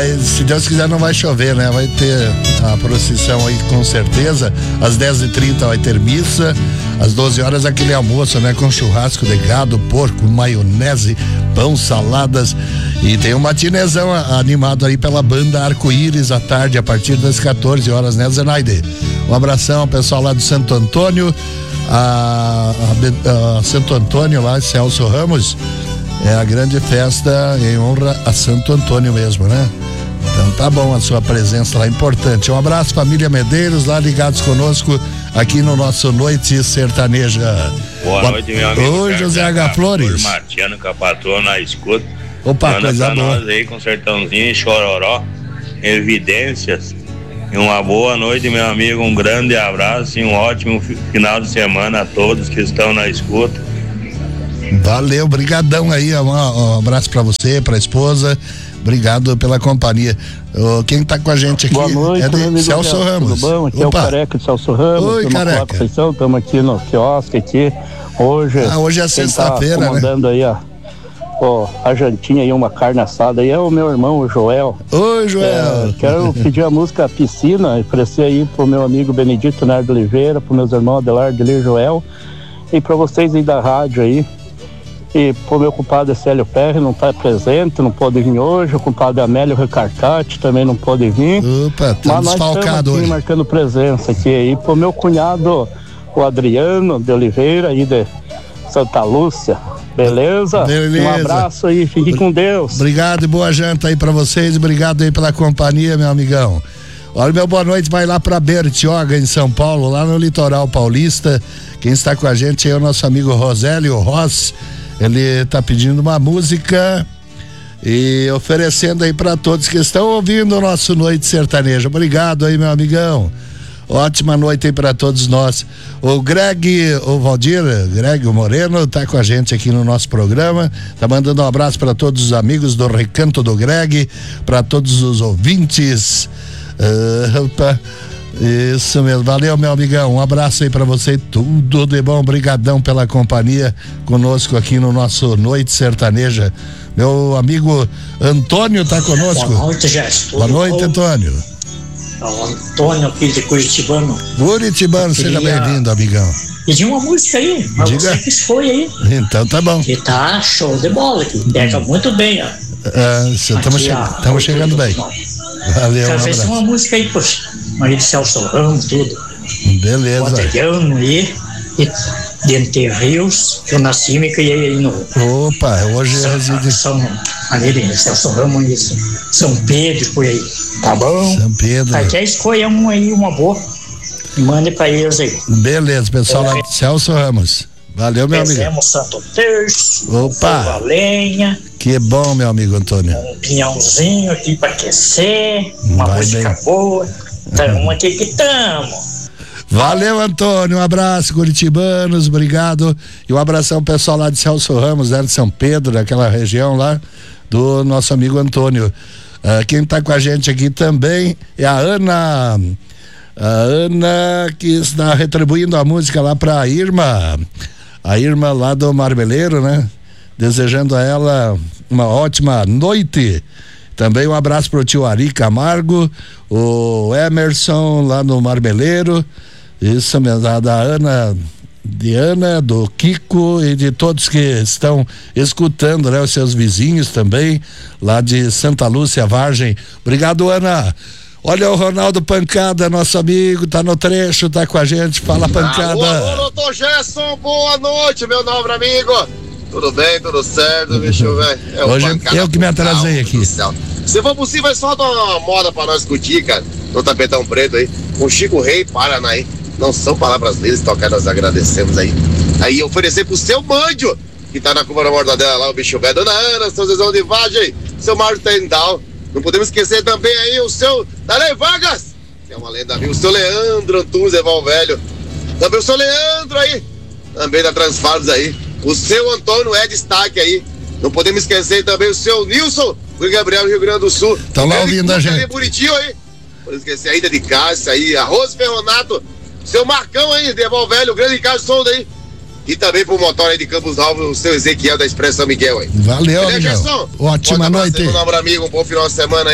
se Deus quiser, não vai chover, né? Vai ter a procissão aí com certeza. Às 10h30 vai ter missa. Às 12 horas aquele almoço, né? Com churrasco de gado, porco, maionese, pão, saladas. E tem um matinezão animado aí pela banda Arco-Íris à tarde, a partir das 14 horas, né, Zenaide? Um abração ao pessoal lá do Santo Antônio. A Santo Antônio lá, Celso Ramos, é a grande festa em honra a Santo Antônio mesmo, né? Então tá bom a sua presença lá, importante. Um abraço, família Medeiros, lá ligados conosco aqui no nosso Noite Sertaneja. Boa noite, meu amigo. Oi, José H. Flores. Martiano, com a patroa na escuta. Opa, coisa boa. Nós aí com Sertãozinho e Chororó, Evidências. E uma boa noite, meu amigo, um grande abraço e um ótimo final de semana a todos que estão na escuta. Valeu, brigadão aí, um abraço pra você, pra esposa, obrigado pela companhia. Quem tá com a gente aqui? Boa noite, meu amigo Celso Ramos. Tudo bom? Aqui é o Careca de Celso Ramos. Oi, Careca. Estamos aqui no quiosque aqui, hoje é sexta-feira, né? Comandando aí, a jantinha aí, uma carne assada aí, é o meu irmão, o Joel. Oi, Joel. Quero pedir a música Piscina, oferecer aí pro meu amigo Benedito Nardo Oliveira, pro meus irmãos Adelardo e Joel, e pra vocês aí da rádio aí, e pro meu compadre Célio Ferri, não tá presente, não pode vir hoje, o compadre Amélio Recarcati também não pode vir. Opa, tá desfalcado hoje. Marcando presença aqui aí, pro meu cunhado, o Adriano de Oliveira aí de Santa Lúcia. Beleza? Um abraço aí, fique com Deus. Obrigado e boa janta aí pra vocês, obrigado aí pela companhia, meu amigão. Olha, meu boa noite vai lá pra Bertioga, em São Paulo, lá no litoral paulista. Quem está com a gente é o nosso amigo Rosélio Ross. Ele tá pedindo uma música e oferecendo aí pra todos que estão ouvindo o nosso Noite Sertaneja. Obrigado aí, meu amigão. Ótima noite aí pra todos nós. O Greg, o Moreno, tá com a gente aqui no nosso programa. Tá mandando um abraço pra todos os amigos do Recanto do Greg, pra todos os ouvintes. Isso mesmo, valeu, meu amigão. Um abraço aí pra você, tudo de bom. Obrigadão pela companhia conosco aqui no nosso Noite Sertaneja. Meu amigo Antônio tá conosco. Boa noite, Jéssica. Boa noite, Antônio. O Antônio aqui de Curitibano. Seja bem-vindo, amigão. Pedi uma música aí, mas você que escolhe aí. Então tá bom. Que tá show de bola aqui, pega muito bem, ó. Estamos chegando bem. Valeu, quero ver se uma música aí, poxa, Maria de Celso Ramos, tudo. Beleza. O Adriano aí, e de Entre Rios, que eu nasci e me criei aí no... Opa, hoje é São Maria de Celso Ramos, isso. São Pedro, por aí. Tá bom? São Pedro. Até escolha um aí, uma boa. Mande pra eles aí. Beleza, pessoal lá de Celso Ramos. Valeu, meu amigo. Fizemos Santo Terço. Opa! A lenha. Que bom, meu amigo Antônio. Um pinhãozinho aqui pra aquecer. Uma música boa. Tamo aqui que tamo. Valeu, Antônio, um abraço, curitibanos, obrigado. E um abração pessoal lá de Celso Ramos, né, de São Pedro, daquela região lá, do nosso amigo Antônio. Quem tá com a gente aqui também é a Ana. A Ana, que está retribuindo a música lá pra Irma. A Irma lá do Marmeleiro, né? Desejando a ela uma ótima noite. Também um abraço pro tio Ari Camargo, o Emerson lá no Marmeleiro. Isso mesmo, da Ana, Diana, do Kiko e de todos que estão escutando, né? Os seus vizinhos também, lá de Santa Lúcia, Vargem. Obrigado, Ana. Olha o Ronaldo Pancada, nosso amigo, tá no trecho, tá com a gente. Fala, Pancada. Alô, doutor Gerson, boa noite, meu nobre amigo. Tudo bem, tudo certo, bicho, velho. Hoje eu que me atrasei aqui. Se for possível, é só dar uma moda pra nós discutir, cara, no tapetão preto aí, com Chico Rei, Paraná aí. Não são palavras livres, tocar, nós agradecemos aí. Aí oferecer pro seu Mândio, que tá na Cuba da Mortadela lá, o bicho velho. Dona Ana, seu Zezão de Vagem, seu Mário Tendal. Não podemos esquecer também aí o seu Darei Vargas, que é uma lenda, viu? O seu Leandro Antunes, Eval Velho. Também o seu Leandro aí, também da Transfardos aí. O seu Antônio é destaque aí. Não podemos esquecer também o seu Nilson, do Gabriel, Rio Grande do Sul. Tá lá ouvindo a gente. Bonitinho aí. Não podemos esquecer a Ida de Cássia aí, Arroz Ferronato. Seu Marcão aí, de Eval Velho, o grande Carlos Souza aí. E também pro motor aí de Campos Alves, o seu Ezequiel da Expressão Miguel aí. Valeu, amigão. Ótima noite. Meu nobre amigo, um bom final de semana aí.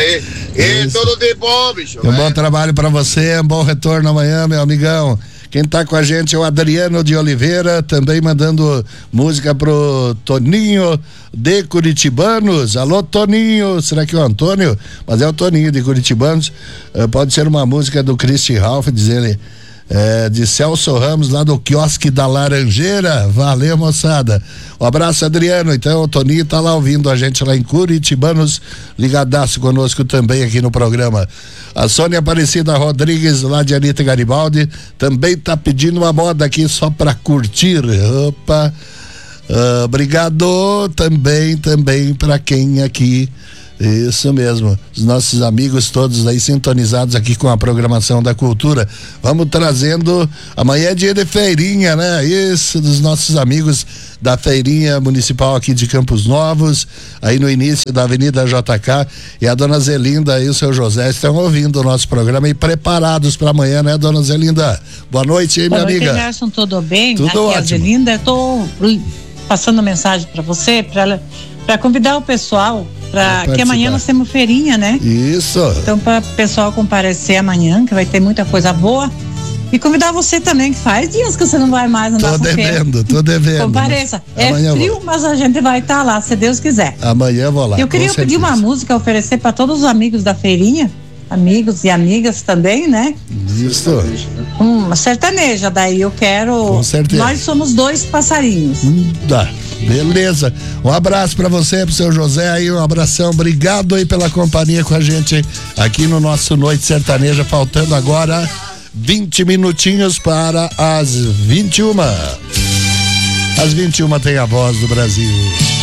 E tudo de bom, bicho. Um bom trabalho pra você, um bom retorno amanhã, meu amigão. Quem tá com a gente é o Adriano de Oliveira, também mandando música pro Toninho de Curitibanos. Alô, Toninho, será que é o Antônio? Mas é o Toninho de Curitibanos. Pode ser uma música do Christy Ralph, diz ele. De Celso Ramos, lá do quiosque da Laranjeira. Valeu, moçada. Um abraço, Adriano. Então, o Toninho tá lá ouvindo a gente lá em Curitibanos, ligadaço conosco também aqui no programa. A Sônia Aparecida Rodrigues, lá de Anitta Garibaldi, também tá pedindo uma moda aqui só pra curtir. Opa, obrigado também pra quem aqui. Isso mesmo, os nossos amigos todos aí sintonizados aqui com a programação da cultura. Vamos trazendo, amanhã é dia de feirinha, né? Isso, dos nossos amigos da feirinha municipal aqui de Campos Novos, aí no início da Avenida JK, e a dona Zelinda e o seu José estão ouvindo o nosso programa e preparados para amanhã, né, dona Zelinda? Boa noite aí, minha amiga. Boa noite, Gerson, tudo bem? Tudo aqui ótimo. É a Zelinda, eu tô passando mensagem para você, para convidar o pessoal que amanhã nós temos feirinha, né? Isso. Então, para o pessoal comparecer amanhã, que vai ter muita coisa boa. E convidar você também, que faz dias que você não vai mais andar com feira. Tô devendo. Compareça. É frio, mas a gente vai estar lá, se Deus quiser. Amanhã eu vou lá. Eu queria pedir uma música, oferecer para todos os amigos da feirinha, amigos e amigas também, né? Isso. Uma sertaneja, daí eu quero. Com certeza. Nós somos 2 passarinhos. Tá. Beleza, um abraço pra você, pro seu José aí, um abração, obrigado aí pela companhia com a gente aqui no nosso Noite Sertaneja, faltando agora 20 minutinhos para as 21. Às 21 tem a Voz do Brasil.